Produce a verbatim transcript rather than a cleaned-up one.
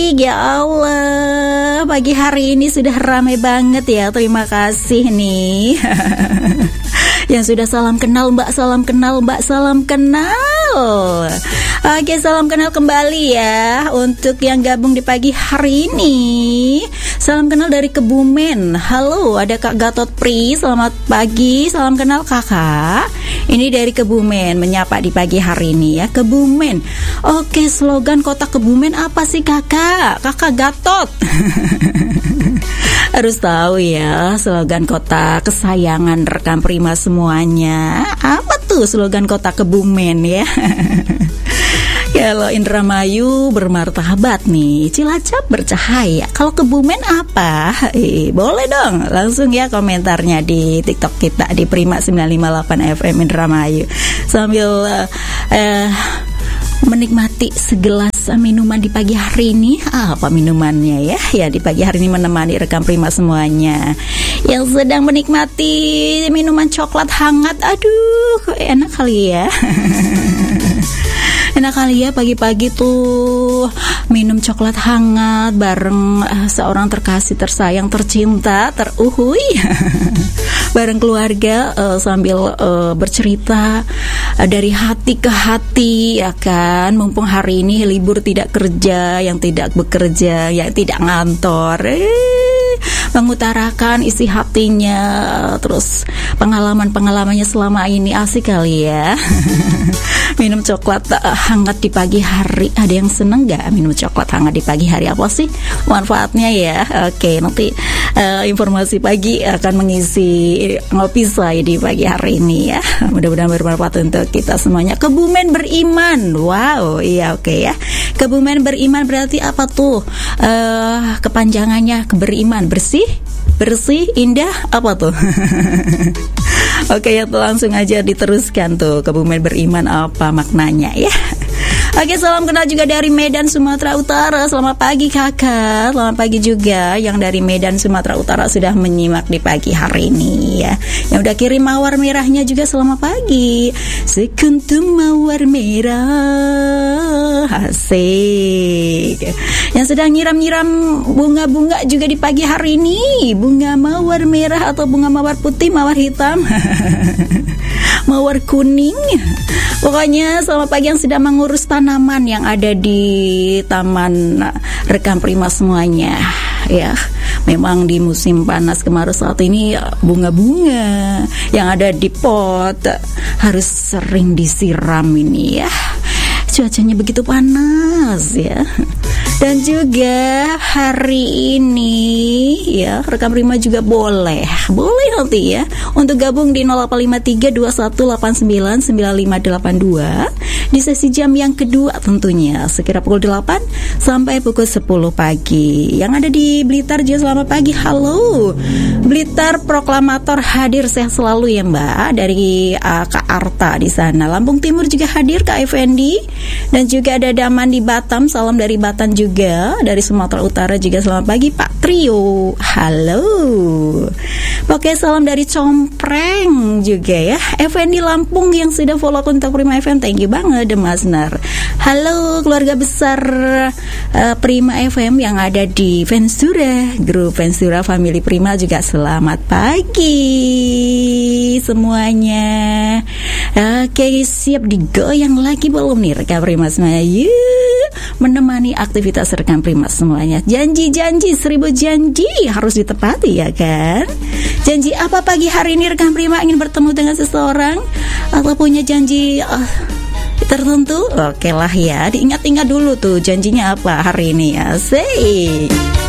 asik ya Allah. Pagi hari ini sudah ramai banget ya. Terima kasih nih. Yang sudah salam kenal Mbak, salam kenal Mbak, salam kenal. Oke, salam kenal kembali ya untuk yang gabung di pagi hari ini. Salam kenal dari Kebumen. Halo, ada Kak Gatot Pri. Selamat pagi, salam kenal kakak. Ini dari Kebumen, menyapa di pagi hari ini ya. Kebumen. Oke, slogan kota Kebumen apa sih kakak? Kakak Gatot. Harus tahu ya slogan kota kesayangan rekan Prima semuanya. Apa tuh slogan kota Kebumen ya? Kalau Indramayu bermartabat nih, Cilacap bercahaya. Kalau Kebumen apa? Eh, boleh dong, langsung ya komentarnya di TikTok kita di Prima sembilan lima delapan F M Indramayu. Sambil uh, uh, menikmati segelas minuman di pagi hari ini. Apa minumannya ya? Ya di pagi hari ini menemani rekan Prima semuanya yang sedang menikmati minuman coklat hangat. Aduh, enak kali ya. Enak kali ya pagi-pagi tuh minum coklat hangat bareng uh, seorang terkasih, tersayang, tercinta, teruhui. Bareng keluarga uh, sambil uh, bercerita uh, dari hati ke hati ya kan. Mumpung hari ini libur, tidak kerja, yang tidak bekerja, yang tidak ngantor, eh, mengutarakan isi hatinya, terus pengalaman-pengalamannya selama ini. Asik kali ya. Minum coklat uh, hangat di pagi hari. Ada yang seneng gak minum coklat hangat di pagi hari? Apa sih manfaatnya ya? Oke, nanti uh, informasi pagi akan mengisi ngopi saya di pagi hari ini ya. Mudah-mudahan bermanfaat untuk kita semuanya. Kebumen beriman. Wow, iya oke ya. Kebumen beriman berarti apa tuh? Uh, kepanjangannya beriman, bersih, bersih, indah, apa tuh? Oke ya, tuh langsung aja diteruskan tuh. Kebumen beriman apa maknanya ya? Oke, salam kenal juga dari Medan, Sumatera Utara. Selamat pagi kakak. Selamat pagi juga yang dari Medan, Sumatera Utara sudah menyimak di pagi hari ini ya. Yang udah kirim mawar merahnya juga selamat pagi. Sekuntum mawar merah, asik. Yang sedang nyiram-nyiram bunga-bunga juga di pagi hari ini. Bunga mawar merah atau bunga mawar putih, mawar hitam, mawar kuning. Pokoknya selamat pagi yang sedang mengurus tanaman yang ada di taman rekan Prima semuanya ya. Memang di musim panas kemarau saat ini bunga-bunga yang ada di pot harus sering disiram ini ya. Cuacanya begitu panas ya. Dan juga hari ini ya rekan Prima juga boleh Boleh nanti ya untuk gabung di nol delapan lima tiga dua satu delapan sembilan sembilan lima delapan dua di sesi jam yang kedua tentunya sekira pukul delapan sampai pukul sepuluh pagi. Yang ada di Blitar juga selamat pagi. Halo Blitar, proklamator hadir, sehat selalu ya Mbak. Dari uh, Kak Arta di sana. Lampung Timur juga hadir Kak Effendi. Dan juga ada Daman di Batam, salam dari Batam juga. Dari Sumatera Utara juga selamat pagi Pak Trio. Halo. Oke, salam dari Compreng juga ya. Effendi Lampung yang sudah follow kontak Prima F M, thank you banget Mas Nar. Halo keluarga besar uh, Prima F M yang ada di Vensura, grup Vensura Family Prima juga selamat pagi semuanya. Oke, siap digoyang lagi belum nih rekan Prima semuanya? Yuk menemani aktivitas rekan Prima semuanya. Janji-janji, seribu janji harus ditepati ya kan? Janji apa pagi hari ini rekan Prima? Ingin bertemu dengan seseorang atau punya janji uh, tertentu? Oke lah ya, diingat-ingat dulu tuh janjinya apa hari ini ya. Asik.